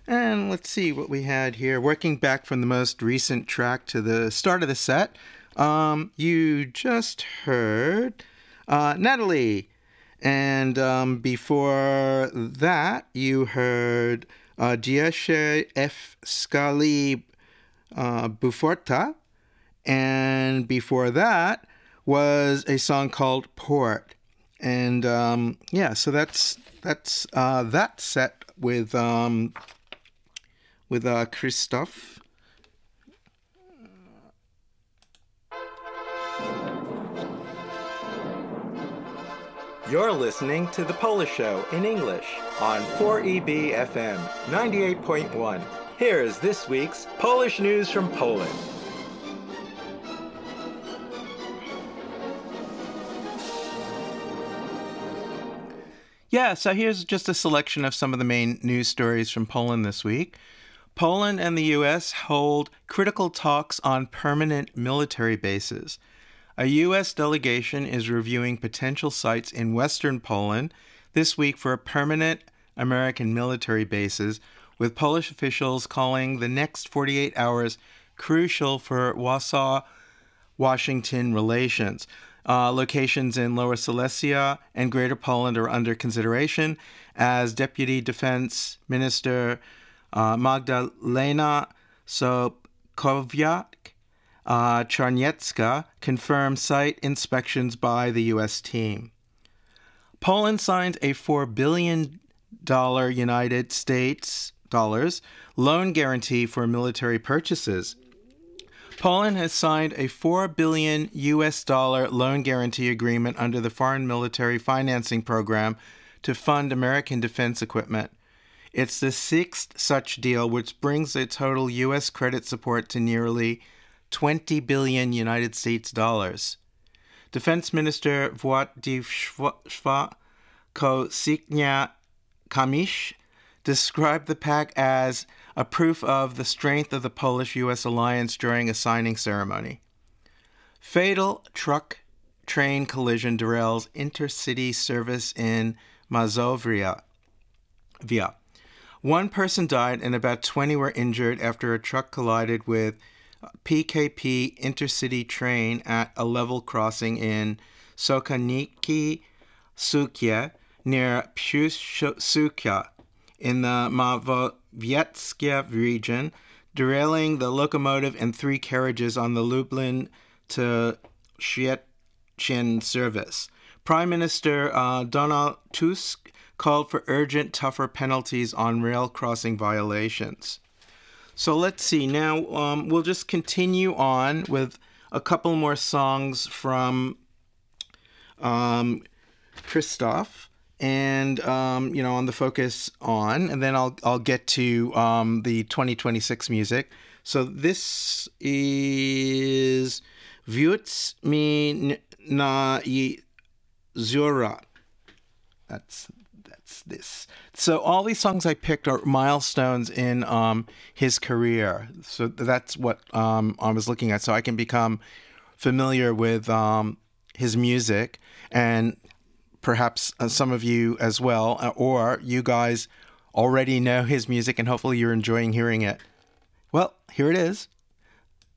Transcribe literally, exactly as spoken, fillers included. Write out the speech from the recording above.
And let's see what we had here. Working back from the most recent track to the start of the set, um, you just heard uh, Natalie. And um, before that, you heard uh, Dieshe F. Scali uh, Buforta. And before that was a song called Port. And um, yeah, so that's that's uh, that set with um, with uh, Christoph. You're listening to The Polish Show in English on four E B F M ninety-eight point one. Here is this week's Polish news from Poland. Yeah, so here's just a selection of some of the main news stories from Poland this week. Poland and the U S hold critical talks on permanent military bases. A U S delegation is reviewing potential sites in western Poland this week for permanent American military bases, with Polish officials calling the next forty-eight hours crucial for Warsaw-Washington relations. Uh, locations in Lower Silesia and Greater Poland are under consideration as Deputy Defense Minister uh, Magdalena Sokowiak uh, Czarniecka confirmed site inspections by the U S team. Poland signed a four billion dollars United States dollars loan guarantee for military purchases. Poland has signed a four billion dollars U S dollar loan guarantee agreement under the Foreign Military Financing Program to fund American defense equipment. It's the sixth such deal, which brings the total U S credit support to nearly twenty billion dollars United States dollars. Defense Minister Władysław Kosiniak-Kamysz described the pact as a proof of the strength of the Polish-U S alliance during a signing ceremony. Fatal truck-train collision derails intercity service in Mazovia. Via. One person died and about twenty were injured after a truck collided with P K P intercity train at a level crossing in Sokoniki Sukie near Piłsudczak in the Mazowieckie region, derailing the locomotive and three carriages on the Lublin to Szczecin service. Prime Minister uh, Donald Tusk called for urgent, tougher penalties on rail crossing violations. So let's see. Now um, we'll just continue on with a couple more songs from um, Christoph. And, um, you know, on the focus on, and then I'll I'll get to um, the twenty twenty-six music. So this is Wróć mi na Jezora. That's that's this. So all these songs I picked are milestones in um, his career. So that's what um, I was looking at. So I can become familiar with um, his music, and perhaps uh, some of you as well, uh, or you guys already know his music and hopefully you're enjoying hearing it. Well, here it is.